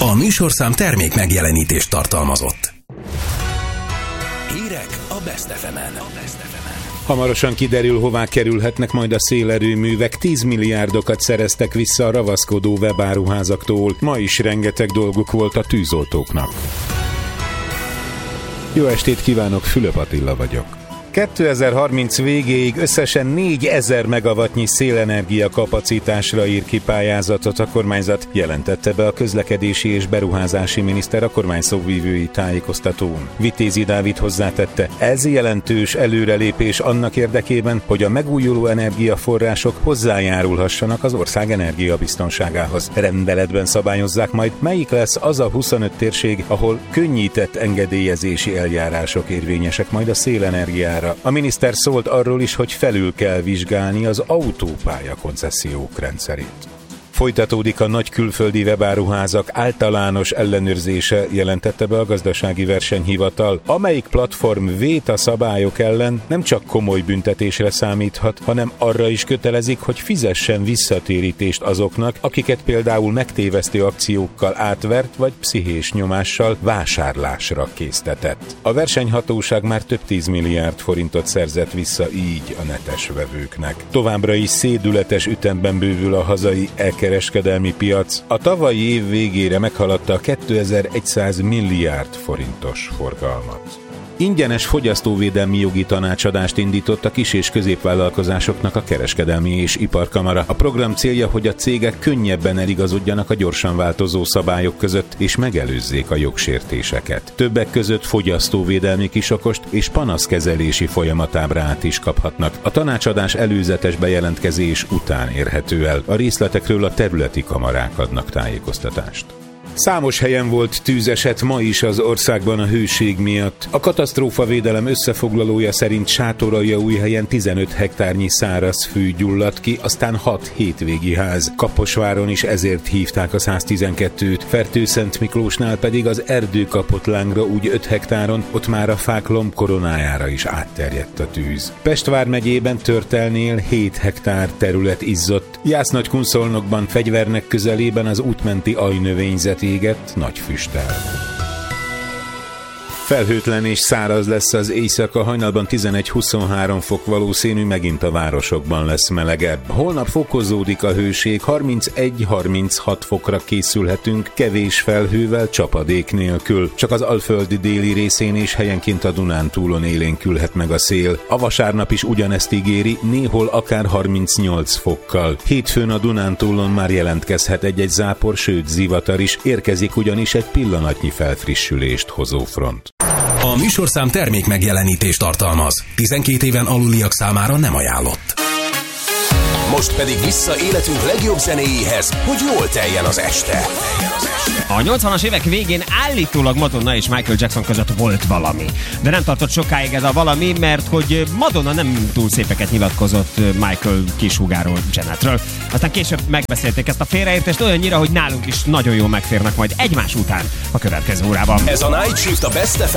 A műsorszám termék megjelenítést tartalmazott. Hírek a Best FM-en. Hamarosan kiderül, hová kerülhetnek majd a szélerőművek. 10 milliárdokat szereztek vissza a ravaszkodó webáruházaktól. Ma is rengeteg dolguk volt a tűzoltóknak. Jó estét kívánok, Fülöp Attila vagyok. 2030 végéig összesen 4000 megawattnyi szélenergia kapacitásra ír ki pályázatot a kormányzat, jelentette be a közlekedési és beruházási miniszter a kormány szóvivői tájékoztatón. Vitézi Dávid hozzátette, ez jelentős előrelépés annak érdekében, hogy a megújuló energiaforrások hozzájárulhassanak az ország energiabiztonságához. Rendeletben szabályozzák majd, melyik lesz az a 25 térség, ahol könnyített engedélyezési eljárások érvényesek majd a szélenergiára. A miniszter szólt arról is, hogy felül kell vizsgálni az autópálya koncesziók rendszerét. Folytatódik a nagy külföldi webáruházak általános ellenőrzése, jelentette be a Gazdasági Versenyhivatal, amelyik platform vét a szabályok ellen, nem csak komoly büntetésre számíthat, hanem arra is kötelezik, hogy fizessen visszatérítést azoknak, akiket például megtévesztő akciókkal átvert vagy pszichés nyomással vásárlásra késztetett. A versenyhatóság már több 10 milliárd forintot szerzett vissza így a netes vevőknek. Továbbra is szédületes ütemben bővül a hazai kereskedelmi piac. A tavalyi év végére meghaladta a 2100 milliárd forintos forgalmat. Ingyenes fogyasztóvédelmi jogi tanácsadást indított a kis- és középvállalkozásoknak a Kereskedelmi és Iparkamara. A program célja, hogy a cégek könnyebben eligazodjanak a gyorsan változó szabályok között, és megelőzzék a jogsértéseket. Többek között fogyasztóvédelmi kisokost és panaszkezelési folyamatábrát is kaphatnak. A tanácsadás előzetes bejelentkezés után érhető el. A részletekről a területi kamarák adnak tájékoztatást. Számos helyen volt tűzeset ma is az országban a hőség miatt. A katasztrófavédelem összefoglalója szerint Sátoraljaújhelyen 15 hektárnyi száraz fű gyulladt ki, aztán 6 hétvégi ház. Kaposváron is ezért hívták a 112-t, Fertőszentmiklósnál pedig az erdő kapott lángra úgy 5 hektáron, ott már a fák lombkoronájára is átterjedt a tűz. Pest vármegyében Törtelnél 7 hektár terület izzott. Jász-Nagykunszolnokban Fegyvernek közelében az útmenti ajnövényzet égett nagy füsttel. Felhőtlen és száraz lesz az éjszaka, hajnalban 11-23 fok valószínű, megint a városokban lesz melegebb. Holnap fokozódik a hőség, 31-36 fokra készülhetünk, kevés felhővel, csapadék nélkül. Csak az Alföld déli részén és helyenként a Dunántúlon élénkülhet meg a szél. A vasárnap is ugyanezt ígéri, néhol akár 38 fokkal. Hétfőn a Dunántúlon már jelentkezhet egy-egy zápor, sőt zivatar is, érkezik ugyanis egy pillanatnyi felfrissülést hozó front. A műsorszám termék megjelenítést tartalmaz. 12 éven aluliak számára nem ajánlott. Most pedig vissza életünk legjobb zenéjéhez, hogy jól teljen az este. A 80-as évek végén állítólag Madonna és Michael Jackson között volt valami. De nem tartott sokáig ez a valami, mert hogy Madonna nem túl szépeket nyilatkozott Michael kishugáról, Janetről. Aztán később megbeszélték ezt a félreértést olyannyira, hogy nálunk is nagyon jól megférnek majd egymás után a következő órában. Ez a Night Shift a Best